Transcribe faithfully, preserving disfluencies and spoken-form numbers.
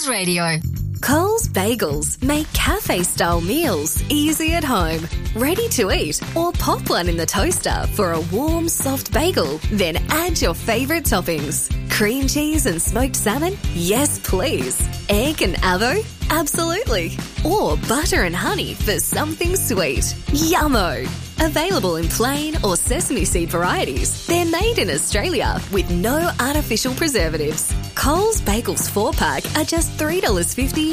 Loves Radio. Coles Bagels make cafe-style meals easy at home. Ready to eat or pop one in the toaster for a warm, soft bagel. Then add your favourite toppings. Cream cheese and smoked salmon? Yes, please. Egg and avo? Absolutely. Or butter and honey for something sweet. Yummo! Available in plain or sesame seed varieties. They're made in Australia with no artificial preservatives. Coles Bagels four pack are just three dollars fifty